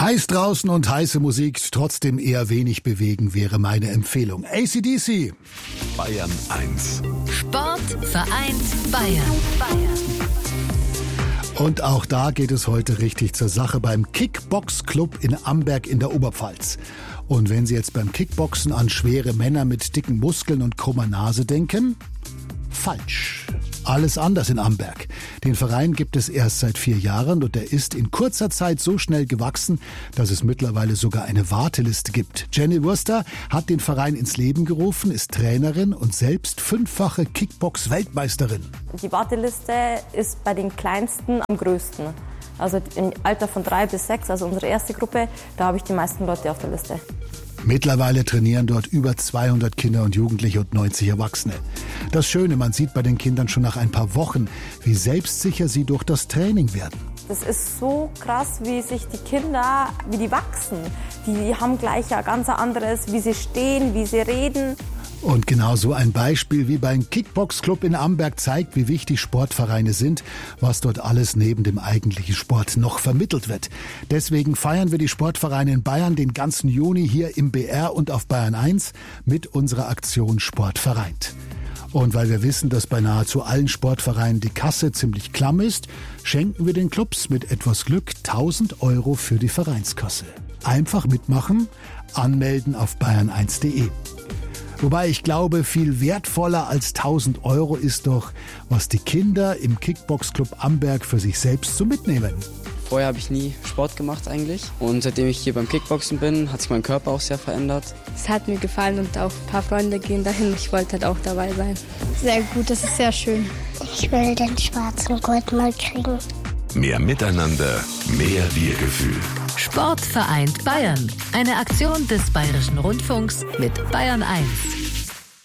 Heiß draußen und heiße Musik, trotzdem eher wenig bewegen, wäre meine Empfehlung. AC/DC. Bayern 1. Sport vereint Bayern. Und auch da geht es heute richtig zur Sache beim Kickbox-Club in Amberg in der Oberpfalz. Und wenn Sie jetzt beim Kickboxen an schwere Männer mit dicken Muskeln und krummer Nase denken, falsch. Alles anders in Amberg. Den Verein gibt es erst seit 4 Jahren und er ist in kurzer Zeit so schnell gewachsen, dass es mittlerweile sogar eine Warteliste gibt. Jenny Wurster hat den Verein ins Leben gerufen, ist Trainerin und selbst 5-fache Kickbox-Weltmeisterin. Die Warteliste ist bei den Kleinsten am größten. Also im Alter von 3 bis 6, also unsere erste Gruppe, da habe ich die meisten Leute auf der Liste. Mittlerweile trainieren dort über 200 Kinder und Jugendliche und 90 Erwachsene. Das Schöne, man sieht bei den Kindern schon nach ein paar Wochen, wie selbstsicher sie durch das Training werden. Das ist so krass, wie sich die Kinder, wie die wachsen. Die haben gleich ein ganz anderes, wie sie stehen, wie sie reden. Und genau so ein Beispiel wie beim Kickbox-Club in Amberg zeigt, wie wichtig Sportvereine sind, was dort alles neben dem eigentlichen Sport noch vermittelt wird. Deswegen feiern wir die Sportvereine in Bayern den ganzen Juni hier im BR und auf Bayern 1 mit unserer Aktion Sport vereint. Und weil wir wissen, dass bei nahezu allen Sportvereinen die Kasse ziemlich klamm ist, schenken wir den Clubs mit etwas Glück 1.000 € für die Vereinskasse. Einfach mitmachen, anmelden auf bayern1.de. Wobei ich glaube, viel wertvoller als 1.000 € ist doch, was die Kinder im Kickbox-Club Amberg für sich selbst so mitnehmen. Vorher habe ich nie Sport gemacht eigentlich und seitdem ich hier beim Kickboxen bin, hat sich mein Körper auch sehr verändert. Es hat mir gefallen und auch ein paar Freunde gehen dahin. Ich wollte halt auch dabei sein. Sehr gut, das ist sehr schön. Ich will den schwarzen Gurt mal kriegen. Mehr Miteinander, mehr Wir-Gefühl. Sport vereint Bayern. Eine Aktion des Bayerischen Rundfunks mit Bayern 1.